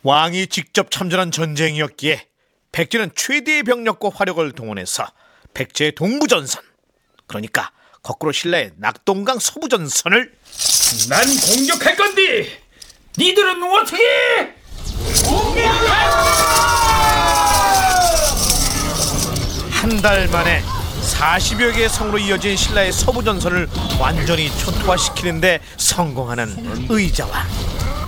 왕이 직접 참전한 전쟁이었기에 백제는 최대의 병력과 화력을 동원해서 백제의 동부전선, 그러니까 거꾸로 신라의 낙동강 서부전선을 난 공격할 건디 니들은 어떻게? 한 달 만에 40여 개의 성으로 이어진 신라의 서부전선을 완전히 초토화시키는데 성공하는 의자왕.